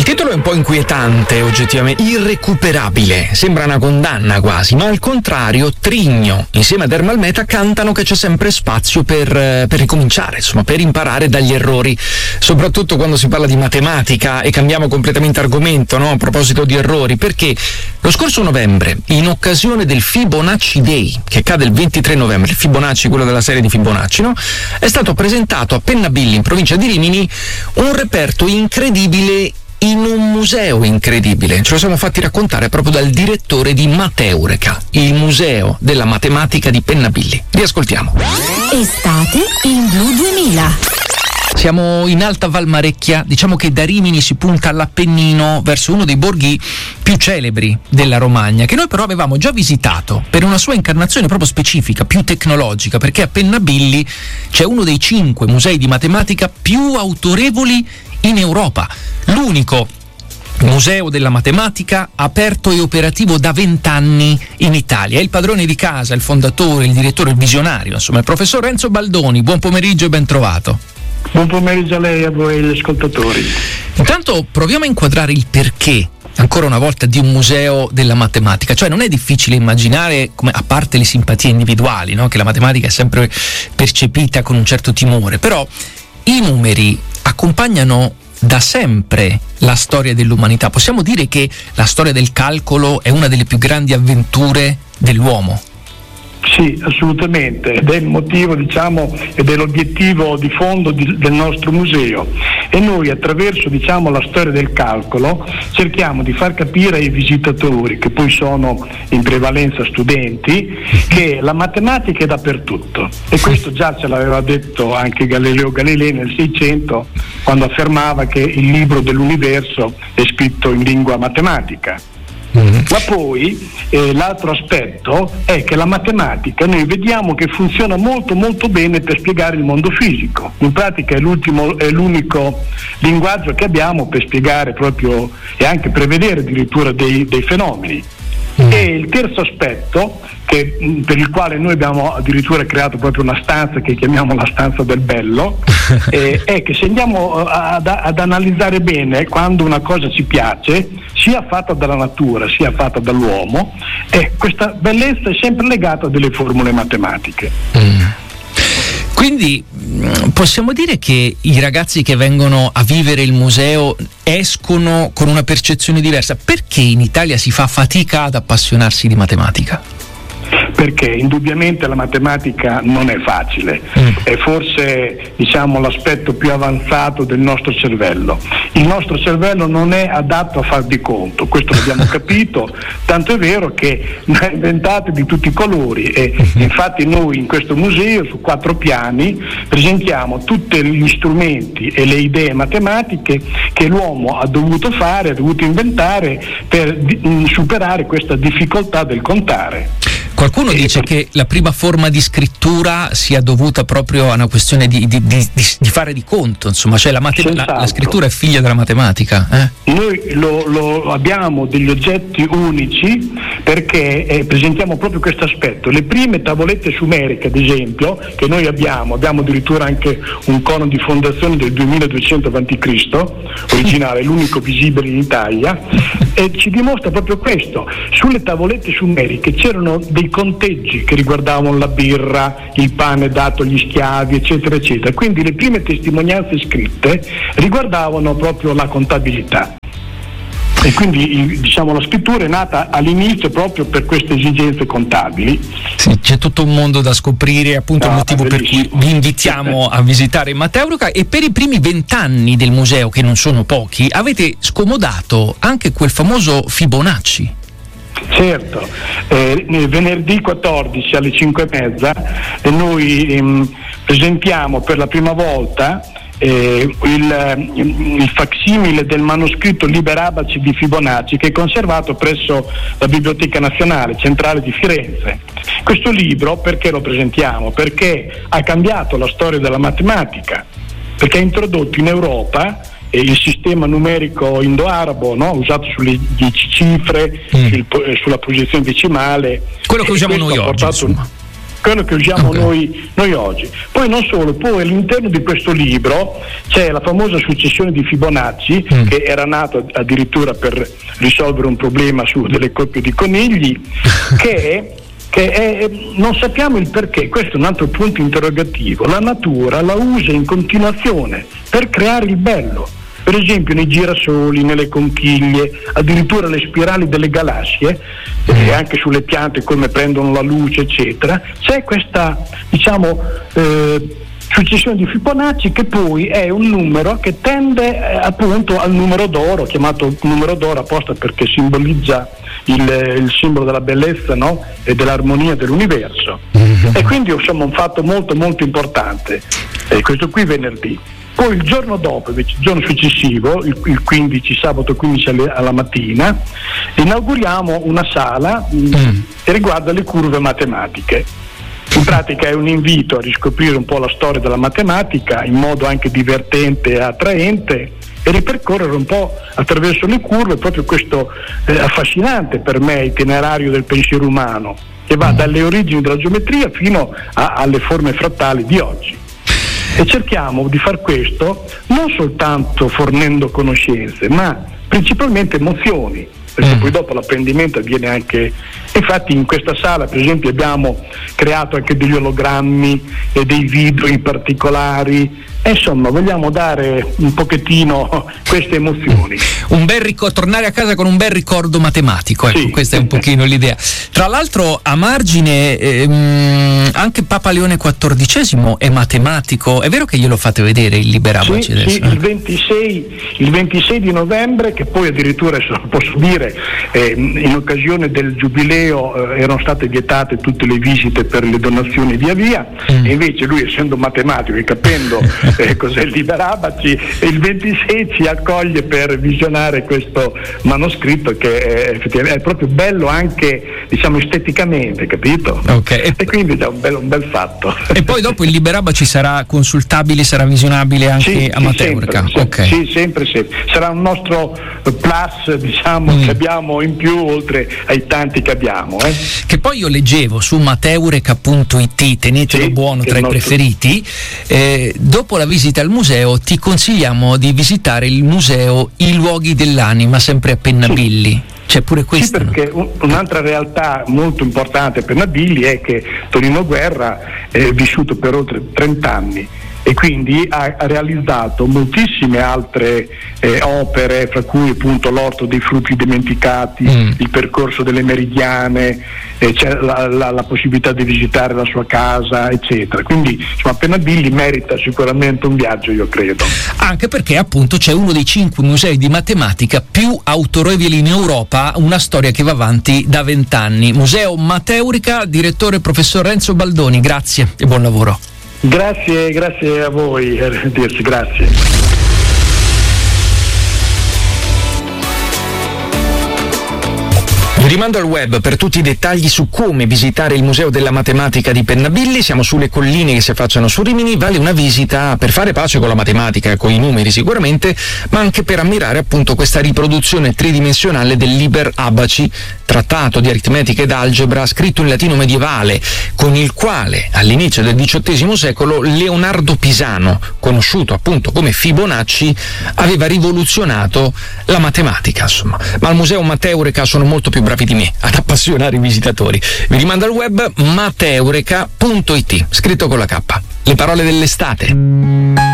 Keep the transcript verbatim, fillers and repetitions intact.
Il titolo è un po' inquietante, oggettivamente, irrecuperabile, sembra una condanna quasi, ma al contrario Trigno insieme ad Ermal Meta cantano che c'è sempre spazio per, per ricominciare, insomma, per imparare dagli errori, soprattutto quando si parla di matematica, e cambiamo completamente argomento, no? A proposito di errori, perché lo scorso novembre, in occasione del Fibonacci Day, che cade il ventitré novembre, il Fibonacci, quello della serie di Fibonacci, no? È stato presentato a Pennabilli, in provincia di Rimini, un reperto incredibile in un museo incredibile. Ce lo siamo fatti raccontare proprio dal direttore di Mateureka, il museo della matematica di Pennabilli. Riascoltiamo. Estate in Blu duemila. Siamo in Alta Valmarecchia, diciamo che da Rimini si punta all'Appennino verso uno dei borghi più celebri della Romagna, che noi però avevamo già visitato per una sua incarnazione proprio specifica, più tecnologica, perché a Pennabilli c'è uno dei cinque musei di matematica più autorevoli in Europa, l'unico museo della matematica aperto e operativo da vent'anni in Italia. È il padrone di casa, il fondatore, il direttore, il visionario, insomma, il professor Renzo Baldoni. Buon pomeriggio e ben trovato. Buon pomeriggio a lei e a voi e agli ascoltatori. Intanto proviamo a inquadrare il perché, ancora una volta, di un museo della matematica. Cioè non è difficile immaginare, come, a parte le simpatie individuali, no? Che la matematica è sempre percepita con un certo timore, però i numeri accompagnano da sempre la storia dell'umanità. Possiamo dire che la storia del calcolo è una delle più grandi avventure dell'uomo. Sì, assolutamente, ed è il motivo, diciamo, ed è l'obiettivo di fondo di, del nostro museo. E noi, attraverso, diciamo, la storia del calcolo, cerchiamo di far capire ai visitatori, che poi sono in prevalenza studenti, che la matematica è dappertutto. E questo già ce l'aveva detto anche Galileo Galilei nel Seicento, quando affermava che il libro dell'universo è scritto in lingua matematica. Mm-hmm. Ma poi eh, l'altro aspetto è che la matematica noi vediamo che funziona molto molto bene per spiegare il mondo fisico. In pratica è, l'ultimo, è l'unico linguaggio che abbiamo per spiegare proprio e anche prevedere addirittura dei, dei fenomeni. Mm-hmm. E il terzo aspetto, che, per il quale noi abbiamo addirittura creato proprio una stanza che chiamiamo la stanza del bello, eh, è che se andiamo ad, ad analizzare bene, quando una cosa ci piace, sia fatta dalla natura sia fatta dall'uomo, eh, questa bellezza è sempre legata a delle formule matematiche. Mm. Quindi possiamo dire che i ragazzi che vengono a vivere il museo escono con una percezione diversa. Perché in Italia si fa fatica ad appassionarsi di matematica? Perché indubbiamente la matematica non è facile, mm. è forse, diciamo, l'aspetto più avanzato del nostro cervello. Il nostro cervello non è adatto a far di conto, questo l'abbiamo capito, tanto è vero che ne ha inventate di tutti i colori e infatti noi in questo museo su quattro piani presentiamo tutti gli strumenti e le idee matematiche che l'uomo ha dovuto fare, ha dovuto inventare per di- superare questa difficoltà del contare. Qualcuno dice che la prima forma di scrittura sia dovuta proprio a una questione di, di, di, di fare di conto, insomma, cioè la, matem- la, la scrittura è figlia della matematica. Eh? Noi lo, lo abbiamo degli oggetti unici perché eh, presentiamo proprio questo aspetto. Le prime tavolette sumeriche, ad esempio, che noi abbiamo, abbiamo addirittura anche un cono di fondazione del duemiladuecento avanti Cristo, originale, l'unico visibile in Italia, e ci dimostra proprio questo. Sulle tavolette sumeriche c'erano dei conteggi che riguardavano la birra, il pane dato agli schiavi, eccetera eccetera. Quindi le prime testimonianze scritte riguardavano proprio la contabilità. E quindi, diciamo, la scrittura è nata all'inizio proprio per queste esigenze contabili. Sì, c'è tutto un mondo da scoprire, appunto il ah, motivo per cui vi invitiamo a visitare Mateureka. E per i primi vent'anni del museo, che non sono pochi, avete scomodato anche quel famoso Fibonacci. Certo, eh, venerdì quattordici alle cinque e mezza eh, noi ehm, presentiamo per la prima volta eh, il, il facsimile del manoscritto Liber Abaci di Fibonacci, che è conservato presso la Biblioteca Nazionale Centrale di Firenze. Questo libro perché lo presentiamo? Perché ha cambiato la storia della matematica, perché ha introdotto in Europa e il sistema numerico indo-arabo, no? Usato sulle dieci cifre, mm. sul, sulla posizione decimale. Quello che usiamo noi oggi, insomma. quello che usiamo okay. noi, noi oggi. Poi non solo, poi all'interno di questo libro c'è la famosa successione di Fibonacci, mm. che era nato addirittura per risolvere un problema su delle coppie di conigli, che, che è, non sappiamo il perché, questo è un altro punto interrogativo. La natura la usa in continuazione per creare il bello. Per esempio nei girasoli, nelle conchiglie, addirittura le spirali delle galassie, e anche sulle piante come prendono la luce eccetera, c'è questa diciamo eh, successione di Fibonacci che poi è un numero che tende eh, appunto al numero d'oro, chiamato numero d'oro apposta perché simbolizza il, il simbolo della bellezza, no? E dell'armonia dell'universo. Mm-hmm. E quindi insomma un fatto molto molto importante, e questo qui venerdì. Poi il giorno dopo, invece, il giorno successivo, il, il quindici, sabato quindici alle, alla mattina, inauguriamo una sala mm. che riguarda le curve matematiche. In pratica è un invito a riscoprire un po' la storia della matematica in modo anche divertente e attraente e ripercorrere un po' attraverso le curve proprio questo eh, affascinante per me itinerario del pensiero umano che va dalle origini della geometria fino a, alle forme frattali di oggi. E cerchiamo di far questo non soltanto fornendo conoscenze, ma principalmente emozioni, perché mm. poi dopo l'apprendimento avviene anche. Infatti in questa sala per esempio abbiamo creato anche degli ologrammi e dei video in particolari, e insomma vogliamo dare un pochettino queste emozioni. Un bel ricordo, tornare a casa con un bel ricordo matematico, ecco, sì. Questa è un pochino l'idea. Tra l'altro a margine ehm, anche Papa Leone quattordicesimo è matematico, è vero che glielo fate vedere il Liberabaci sì, adesso? Sì, il ventisei, il ventisei di novembre, che poi addirittura adesso lo posso dire, eh, in occasione del giubileo eh, erano state vietate tutte le visite per le donazioni via via, mm. e invece lui essendo matematico e capendo eh, cos'è il Liberabaci, il ventisei ci accoglie per visionare questo manoscritto che è, effettivamente è proprio bello anche diciamo esteticamente, capito? Okay. E, e quindi è un bel, un bel fatto. E poi dopo il Liberabaci sarà consultabile, sarà visionabile anche sì, a Mateurica? Sì, sempre, okay. sì, sempre, sempre. Sarà un nostro plus, diciamo, mm. che abbiamo in più oltre ai tanti che abbiamo. Eh. Che poi io leggevo su mateurica punto it, tenetelo sì, buono tra i nostro... preferiti, eh, dopo la visita al museo ti consigliamo di visitare il museo I Luoghi dell'Anima, sempre a Pennabilli. Sì. C'è pure questo. Sì, perché un, un'altra realtà molto importante a Pennabilli è che Tonino Guerra è vissuto per oltre trenta anni e quindi ha, ha realizzato moltissime altre eh, opere, fra cui appunto l'Orto dei frutti dimenticati, mm. il percorso delle meridiane, eh, c'è la, la, la possibilità di visitare la sua casa, eccetera. Quindi insomma Pennabilli merita sicuramente un viaggio, io credo. Anche perché appunto c'è uno dei cinque musei di matematica più autorevoli in Europa, una storia che va avanti da vent'anni. Museo Mateurica, direttore professor Renzo Baldoni, grazie e buon lavoro. Grazie, grazie a voi, arrivederci, grazie. Vi rimando al web per tutti i dettagli su come visitare il Museo della Matematica di Pennabilli. Siamo sulle colline che si affacciano su Rimini. Vale una visita per fare pace con la matematica, con i numeri sicuramente, ma anche per ammirare appunto questa riproduzione tridimensionale del Liber Abaci, trattato di aritmetica ed algebra scritto in latino medievale, con il quale all'inizio del diciottesimo secolo Leonardo Pisano, conosciuto appunto come Fibonacci, aveva rivoluzionato la matematica, insomma. Ma al Museo Mateurica sono molto più bravi di me ad appassionare i visitatori. Vi rimando al web mateurica punto it, scritto con la K. Le parole dell'estate.